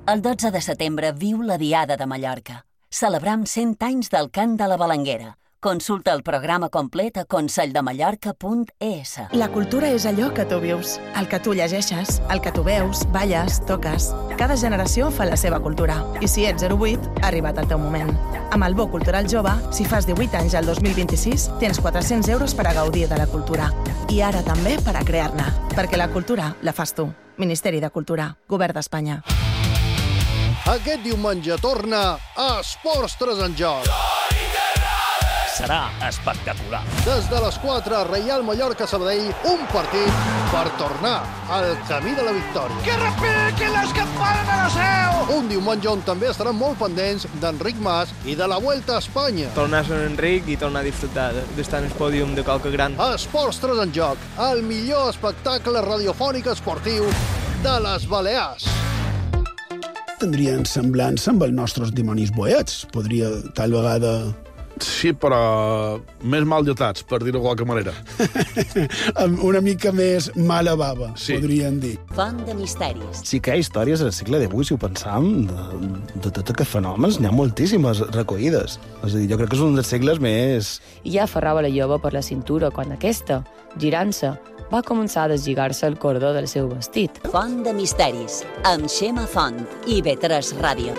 El 12 de setembre viu la Diada de Mallorca. Celebram 100 anys del cant de la Balanguera. Consulta el programa complet a conselldemallorca.es. La cultura és allò que tu vius, el que tu llegeixes, el que tu veus, balles, toques. Cada generació fa la seva cultura. I si ets 08, ha arribat el teu moment. Amb el Bo Cultural Jove, si fas 18 anys al 2026, tens 400 euros per a gaudir de la cultura. I ara també per a crear-ne. Perquè la cultura la fas tu. Ministeri de Cultura, Govern d'Espanya. Aquest diumenge torna a Esports 3 en Joc. Serà espectacular. Des de les 4, Reial Mallorca-Sabadell, un partit per tornar al camí de la victòria. Que repiquen les campanes a la seu! Un diumenge on també estaran molt pendents d'Enric Mas i de la Vuelta a Espanya. Tornar a ser Enric i tornar a disfrutar d'estar en el pòdium de qualque gran. Esports 3 en Joc, el millor espectacle radiofònic esportiu de les Balears. Tindrien semblança amb els nostres dimonis boets. Podria, tal vegada... Sí, però més mal lletats, per dir-ho de qualque manera. Una mica més mala bava, sí. Podrien dir. Font de misteris. Sí que hi ha històries al segle XVIII, si ho pensam, de tots aquests fenòmens, n'hi ha moltíssimes recollides. És a dir, jo crec que és un dels segles més... I ja aferrava la jove per la cintura quan aquesta, girant-se, va començar a deslligar-se el cordó del seu vestit. Font de misteris, amb Xema Font i B3 Ràdio.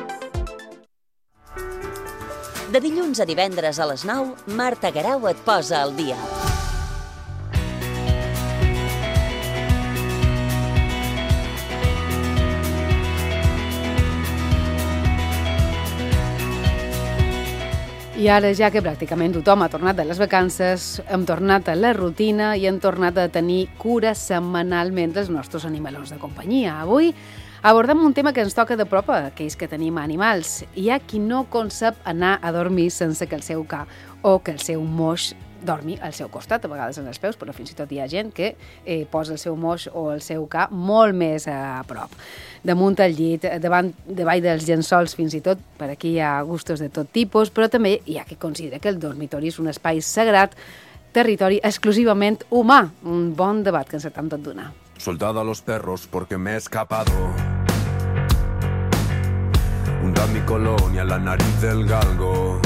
De dilluns a divendres a les 9, Marta Guerau et posa al dia. I ara, ja que pràcticament tothom ha tornat de les vacances, hem tornat a la rutina i hem tornat a tenir cura setmanalment dels nostres animalons de companyia. Avui abordem un tema que ens toca de prop a aquells que tenim animals. Hi ha qui no concep anar a dormir sense que el seu ca o que el seu moix dormi al seu costat, a vegades en els peus, però fins i tot hi ha gent que posa el seu moix o el seu ca molt més a prop. Damunt el llit, davall dels llençols, fins i tot, per aquí hi ha gustos de tot tipus, però també hi ha qui considera que el dormitori és un espai sagrat, territori exclusivament humà. Un bon debat que ens hem tot donar. Soltado a los perros porque me he escapado. Hunda mi colonia en la nariz del galgo.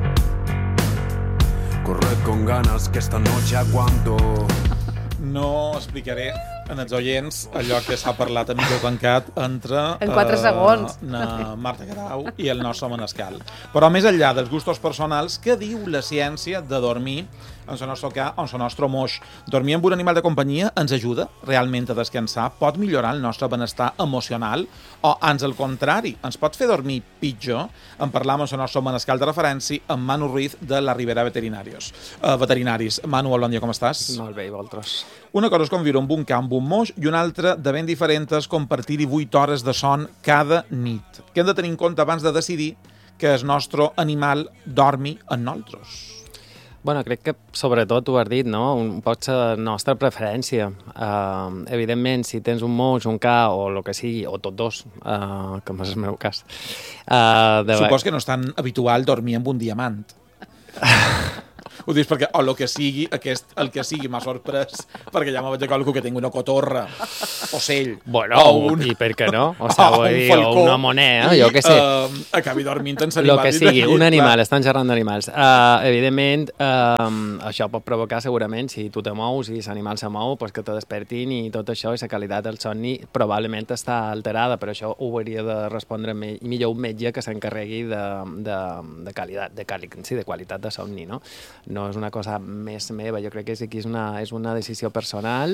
Corred con ganas que esta noche aguanto. No explicaré en els oients allò que s'ha parlat a micro tancat entre en 4 segons Marta Guerau i el nostre Manescal. Però més enllà dels gustos personals, què diu la ciència de dormir en el nostre ca o en el nostre moix? Dormir amb un animal de companyia ens ajuda realment a descansar? Pot millorar el nostre benestar emocional? O, ans al contrari, ens pot fer dormir pitjor? En parlam amb el nostre Manescal de referència, amb Manu Ruiz de la Ribera Veterinaris. Manu, bon dia, com estàs? Molt bé, i vosaltres? Una cosa és conviure amb un ca amb un moix i una altra, de ben diferent, és compartir-hi 8 hores de son cada nit. Què hem de tenir en compte abans de decidir que el nostre animal dormi amb nosaltres? Bueno, crec que sobretot ho has dit, no? Pot ser la nostra preferència. Evidentment, si tens un moix, un ca o el que sigui, o tots dos, com és el meu cas. Supos que no és tan habitual dormir amb un diamant. Ho dius perquè, o el que sigui, el que sigui m'ha sorprès, perquè ja m'ha vaig a qualcú que tingui una cotorra, ocell, bueno, i per què no? O una moneda, jo què sé. Acabi dormint en l'animal. El que sigui, un animal, estan xerrant d'animals. Evidentment, això pot provocar segurament, si tu te mous i l'animal se mou, pues que te despertin i tot això, i la qualitat del somni probablement està alterada, però això ho hauria de respondre millor un metge que s'encarregui de qualitat de somni, no? No és una cosa més meva, jo crec que aquí és una decisió personal.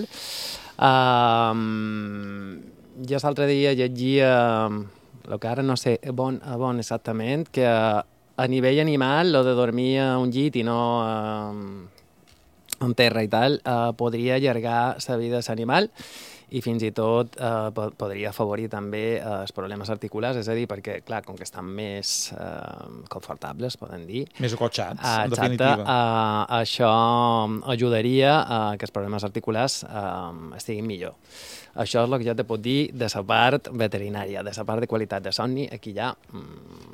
Jo l'altre dia llegia, el que ara no sé on exactament, que a nivell animal, lo de dormir a un llit i no en terra i tal, podria allargar la vida de l'animal i fins i tot podria afavorir també els problemes articulars, és a dir, perquè, clar, com que estan més confortables, poden dir. Més acotxats, en definitiva. Això ajudaria a que els problemes articulars estiguin millor. Això és el que jo te puc dir de la part veterinària, de la part de qualitat de somni, aquí ja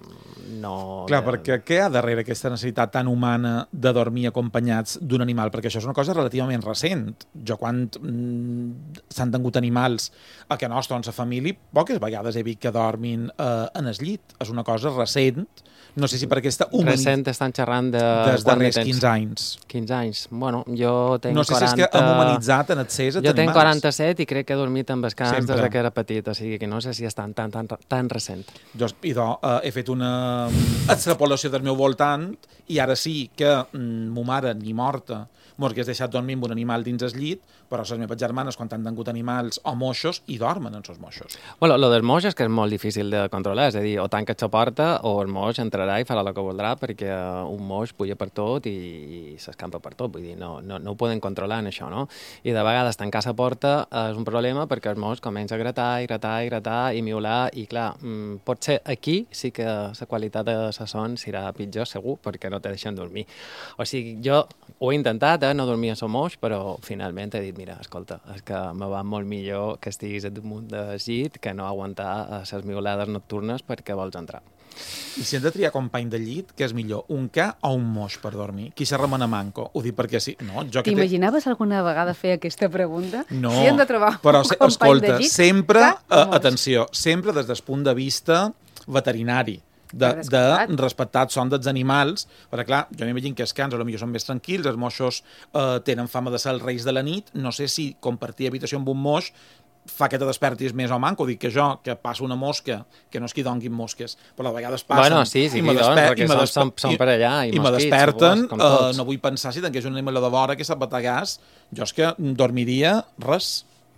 no... Clar, perquè què hi ha darrere aquesta necessitat tan humana de dormir acompanyats d'un animal? Perquè això és una cosa relativament recent. Jo, quan s'han tingut animals a casa nostra o en sa família, poques vegades he vist que dormin en el llit. És una cosa recent. No sé si per aquesta Recent estan xerrant de... Dels darrers 15 anys. 15 anys. Bueno, jo tenc 40... No sé si és que hem humanitzat en excés Jo tenc 47 i crec que he dormit amb els cans des que era petit, o sigui que no sé si és tan recent. Jo, idò, he fet una extrapolació del meu voltant i ara sí que mo mare ni morta m'ho hagués deixat dormir amb un animal dins el llit, però les meves germanes, quan han tingut animals o moixos, hi dormen en els moixos. Bueno, lo dels moix és que és molt difícil de controlar, és a dir, o tanca la porta o el moix entrarà i farà el que voldrà, perquè un moix puja per tot i s'escampa per tot, vull dir, no ho poden controlar en això, no? I de vegades tancar la porta és un problema perquè el moix comença a gratar i miular, i clar, potser aquí sí que la qualitat de la son serà pitjor, segur, perquè no te deixen dormir. O sigui, jo ho he intentat, no dormir a el moix, però finalment he dit, mira, escolta, és que me va molt millor que estiguis damunt del llit que no aguantar les miolades nocturnes perquè vols entrar. I si hem de triar company de llit, què és millor, un ca o un moix per dormir? Qui se remena manco? Ho dic perquè sí. No, t'imaginaves alguna vegada fer aquesta pregunta? No, si hem de trobar però un company de llit, sempre, atenció, sempre des del punt de vista veterinari, de respectar el son dels animals, perquè clar, jo m'imagino que els cans potser són més tranquils, els moixos tenen fama de ser els reis de la nit, no sé si compartir habitació amb un moix fa que te despertis més o manco, dic que jo, que passa una mosca, que no és que hi donguin mosques, però de vegades passen... Bueno, sí, perquè són per allà, i me desperten, no vull pensar si tingués un animal de vora que s'abatagàs, jo és que dormiria res.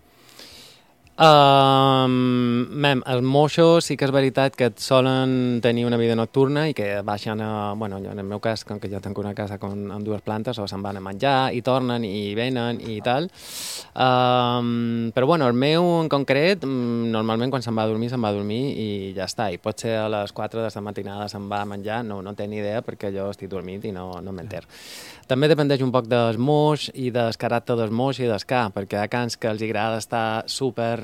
Els moixos sí que és veritat que solen tenir una vida nocturna i que baixen bueno, en el meu cas, com que jo tenc una casa amb 2 plantes, o se'n van a menjar i tornen i venen i tal, però bueno, el meu en concret normalment quan se'n va a dormir i ja està, i potser a les 4 de la matinada se'n va a menjar, no tenc idea perquè jo estic dormit i no m'enter. També dependeix un poc del moix i del caràcter del moix i del ca, perquè hi ha cans que els agrada estar super...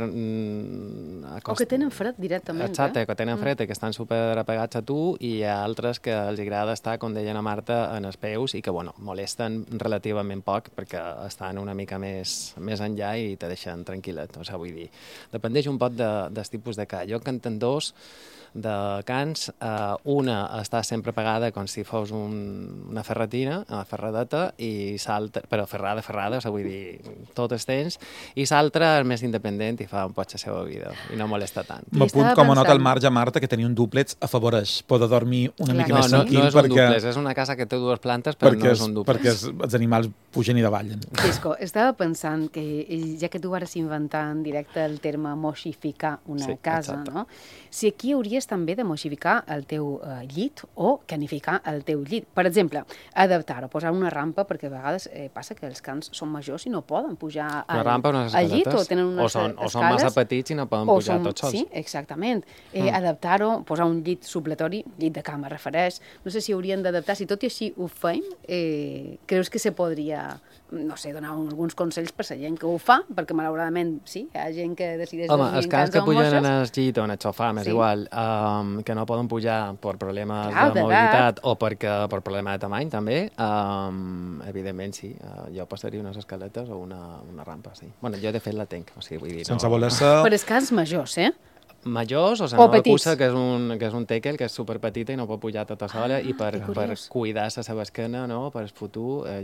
O que tenen fred directament. Exacte, que tenen fred i que estan super apegats a tu, i hi ha altres que els agrada estar, com deia la Marta, en els peus i que, bueno, molesten relativament poc perquè estan una mica més enllà i te deixen tranquil·let. O sigui, vull dir, dependeix un poc del tipus de ca. Jo que en tenc 2 de cans, una està sempre pegada com si fos una ferretina, una ferradeta, i però ferrada, o sigui, vull dir, tot el temps, i l'altra és més independent i fa un poc la seva vida, i no molesta tant. M'apunt com a nota al marge, Marta, que tenir un dúplex afavoreix poder dormir una mica més tranquil. No és un dúplex, és una casa que té 2 plantes, però no és un dúplex. Perquè els animals pugen i davallen. Xisco, estava pensant que, ja que tu vas inventar en directe el terme moixificar una casa, no? Si aquí hauries també de moixificar el teu llit o canificar el teu llit. Per exemple, adaptar-ho, posar una rampa, perquè a vegades passa que els cans són majors i no poden pujar al llit o tenen unes escales. O són massa petits i no poden pujar tots sols. Sí, exactament. Adaptar-ho, posar un llit supletori, llit de cama refereix, no sé si haurien d'adaptar, si tot i així ho feim, creus que se podria, no sé, donar alguns consells per la gent que ho fa, perquè malauradament sí, hi ha gent que decideix dormir en cans o moixes. Els cans que pugen en el llit o en el sofà, és igual, que no poden pujar per problemes de mobilitat o per problema de tamany, també, evidentment sí, jo passaria unes escaletes o una rampa, sí. Bueno, jo de fet la tenc, o sigui, vull dir... Sense voler ser... Per els cans majors, majors, o sigui, no cussa, que és un teckel, que és superpetita i no pot pujar tota sola, i per cuidar la seva esquena, no?, per el futur,